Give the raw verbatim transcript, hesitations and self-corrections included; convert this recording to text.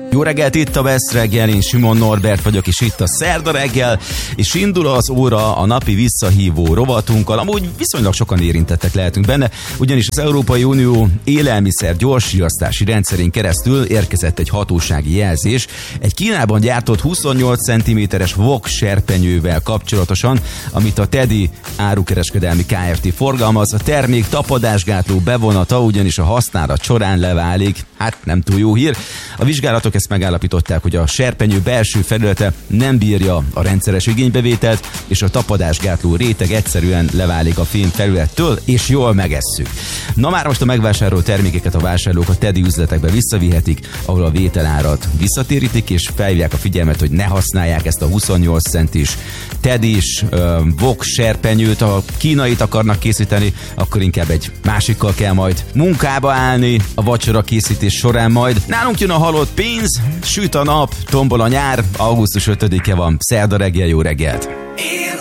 Jó reggelt, itt a Best reggel, én Simon Norbert vagyok, és itt a Szerda reggel, és indul az óra a napi visszahívó rovatunkkal. Amúgy viszonylag sokan érintettek lehetünk benne, ugyanis az Európai Unió élelmiszer gyorsriasztási rendszerén keresztül érkezett egy hatósági jelzés egy Kínában gyártott huszonnyolc centiméteres wok serpenyővel kapcsolatosan, amit a Teddy árukereskedelmi Kft. Forgalmaz. A termék tapadásgátló bevonata ugyanis a használat során leválik. Hát nem túl jó hír. A vizsgálatok ezt megállapították, hogy a serpenyő belső felülete nem bírja a rendszeres igénybevételt, és a tapadásgátló réteg egyszerűen leválik a fém felülettől, és jól megesszük. Na már most a megvásárolt termékeket a vásárlók a Teddy üzletekbe visszavihetik, ahol a vételárat visszatérítik, és felhívják a figyelmet, hogy ne használják ezt a huszonnyolc centis Teddy-s wok serpenyőt. Ha kínait akarnak készíteni, akkor inkább egy másikkal kell majd munkába állni a vacsora készítés során majd. Nálunk jön a halott pénz, süt a nap, tombol a nyár, augusztus ötödike van, szerda reggel, jó reggelt!